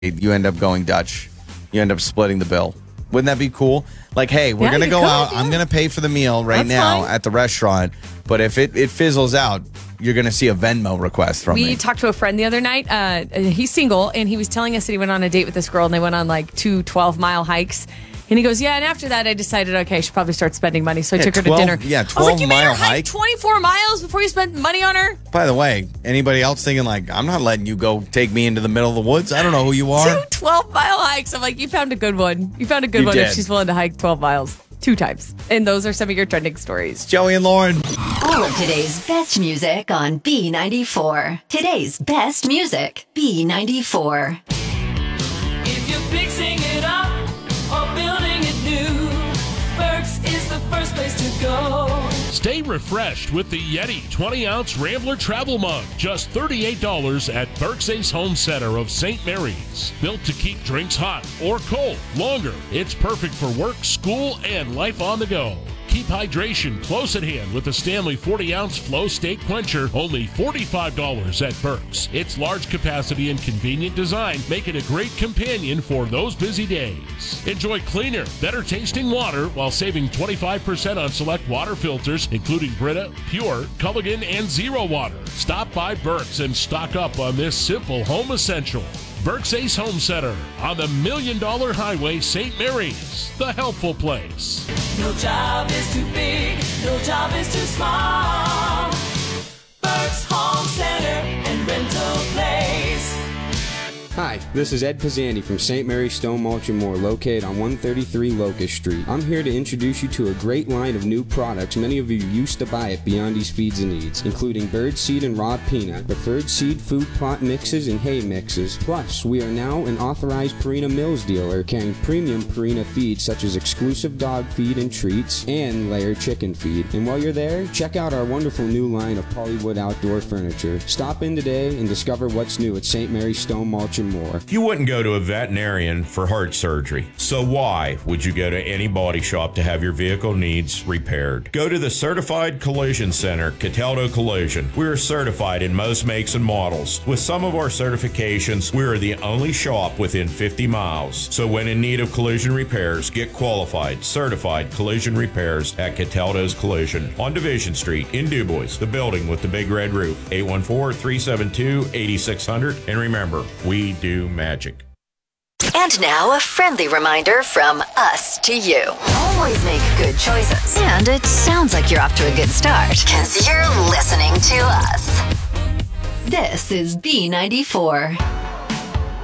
you end up going Dutch. You end up splitting the bill. Wouldn't that be cool? Like, hey, we're going to go out. Yeah. I'm going to pay for the meal now at the restaurant. But if it fizzles out, you're going to see a Venmo request from me. We talked to a friend the other night. He's single, and he was telling us that he went on a date with this girl, and they went on like 2 12-mile hikes. And he goes, yeah, and after that, I decided, okay, I should probably start spending money. So I took her to dinner. Yeah, 12-mile hike. I was like, you made her hike 24 miles before you spent money on her? By the way, anybody else thinking like, I'm not letting you go take me into the middle of the woods? I don't know who you are. 2 12-mile hikes. I'm like, you found a good one. You found a good one if she's willing to hike 12 miles 2 times. And those are some of your trending stories. Joey and Lauren. All of today's best music on B94. Today's best music, B94. If you're fixing it up or building it new, Burke's is the first place to go. Stay refreshed with the Yeti 20-ounce Rambler Travel Mug. Just $38 at Burke's Ace Home Center of St. Mary's. Built to keep drinks hot or cold longer. It's perfect for work, school, and life on the go. Keep hydration close at hand with the Stanley 40-ounce Flow State Quencher, only $45 at Burke's. Its large capacity and convenient design make it a great companion for those busy days. Enjoy cleaner, better tasting water while saving 25% on select water filters, including Brita, Pure, Culligan, and Zero Water. Stop by Burke's and stock up on this simple home essential. Burke's Ace Home Center on the $1 Million Highway, St. Mary's, the helpful place. No job is too big, no job is too small. Burke's Home Center and Rental Place. Hi, this is Ed Pizzani from St. Mary's Stone Mulch and More, located on 133 Locust Street. I'm here to introduce you to a great line of new products many of you used to buy at Beyondy's Feeds and Needs, including bird seed and raw peanut, preferred seed food plot mixes, and hay mixes. Plus, we are now an authorized Purina Mills dealer carrying premium Purina feeds such as exclusive dog feed and treats and layered chicken feed. And while you're there, check out our wonderful new line of Polywood outdoor furniture. Stop in today and discover what's new at St. Mary's Stone Mulch and More. You wouldn't go to a veterinarian for heart surgery. So why would you go to any body shop to have your vehicle needs repaired? Go to the Certified Collision Center, Cataldo Collision. We are certified in most makes and models. With some of our certifications, we are the only shop within 50 miles. So when in need of collision repairs, get qualified, certified collision repairs at Cataldo's Collision on Division Street in DuBois, the building with the big red roof, 814-372-8600. And remember, we do magic. And now a friendly reminder from us to you. Always make good choices. And it sounds like you're off to a good start because you're listening to us. This is B94.